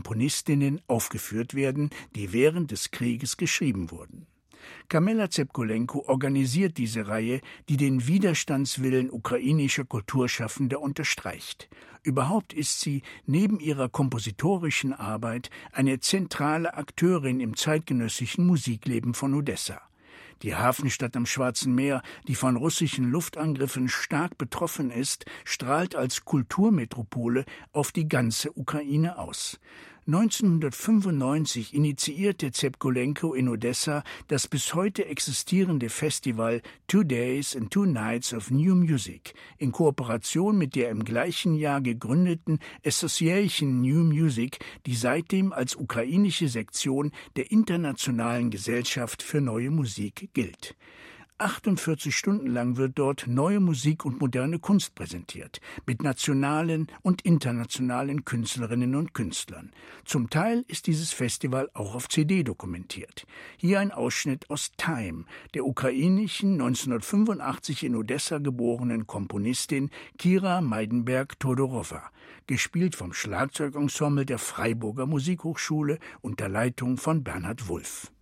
Komponistinnen aufgeführt werden, die während des Krieges geschrieben wurden. Kamila Zepkolenko organisiert diese Reihe, die den Widerstandswillen ukrainischer Kulturschaffender unterstreicht. Überhaupt ist sie neben ihrer kompositorischen Arbeit eine zentrale Akteurin im zeitgenössischen Musikleben von Odessa. Die Hafenstadt am Schwarzen Meer, die von russischen Luftangriffen stark betroffen ist, strahlt als Kulturmetropole auf die ganze Ukraine aus. 1995 initiierte Zepkolenko in Odessa das bis heute existierende Festival 2 Days and 2 Nights of New Music in Kooperation mit der im gleichen Jahr gegründeten Association New Music, die seitdem als ukrainische Sektion der Internationalen Gesellschaft für Neue Musik gilt. 48 Stunden lang wird dort neue Musik und moderne Kunst präsentiert, mit nationalen und internationalen Künstlerinnen und Künstlern. Zum Teil ist dieses Festival auch auf CD dokumentiert. Hier ein Ausschnitt aus Time, der ukrainischen 1985 in Odessa geborenen Komponistin Kira Meidenberg-Todorowa, gespielt vom Schlagzeugensemble der Freiburger Musikhochschule unter Leitung von Bernhard Wulff.